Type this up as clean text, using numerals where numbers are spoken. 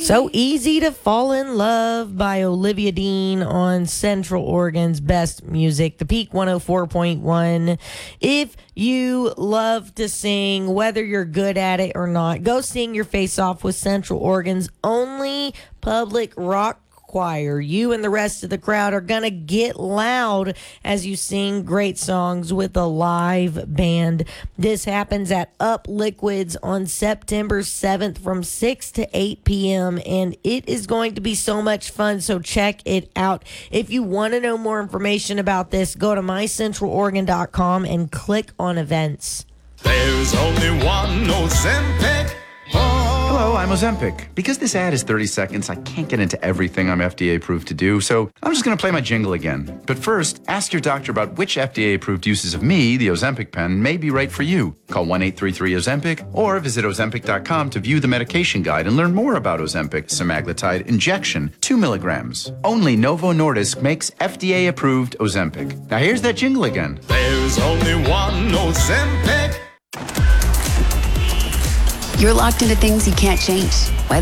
So Easy to Fall in Love by Olivia Dean on Central Oregon's Best Music, The Peak 104.1. If you love to sing, whether you're good at it or not, go sing your face off with Central Oregon's only public rock choir. You and the rest of the crowd are going to get loud as you sing great songs with a live band. This happens at Up Liquids on September 7th from 6 to 8 p.m. and it is going to be so much fun, so check it out. If you want to know more information about this, go to mycentraloregon.com and click on events. There's only one Ozempic. Hello, I'm Ozempic. Because this ad is 30 seconds, I can't get into everything I'm FDA approved to do, so I'm just going to play my jingle again. But first, ask your doctor about which FDA approved uses of me, the Ozempic pen, may be right for you. Call 1-833-OZEMPIC or visit Ozempic.com to view the medication guide and learn more about Ozempic semaglutide injection, 2 milligrams. Only Novo Nordisk makes FDA approved Ozempic. Now here's that jingle again. There's only one Ozempic. You're locked into things you can't change, whether